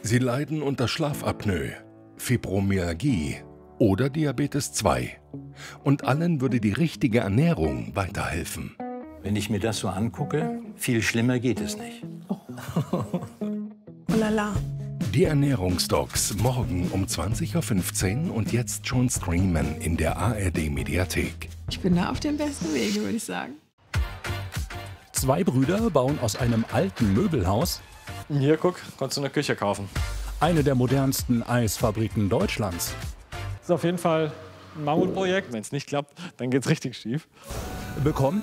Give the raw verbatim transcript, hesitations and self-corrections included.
Sie leiden unter Schlafapnoe, Fibromyalgie oder Diabetes zwei. Und allen würde die richtige Ernährung weiterhelfen. Wenn ich mir das so angucke, viel schlimmer geht es nicht. Oh lala. Die Ernährungsdocs morgen um zwanzig Uhr fünfzehn und jetzt schon streamen in der A R D-Mediathek. Ich bin da auf dem besten Wege, würde ich sagen. Zwei Brüder bauen aus einem alten Möbelhaus Hier, guck, kannst du eine Küche kaufen. eine der modernsten Eisfabriken Deutschlands. Das ist auf jeden Fall ein Mammutprojekt. Wenn es nicht klappt, dann geht's richtig schief. Bekommt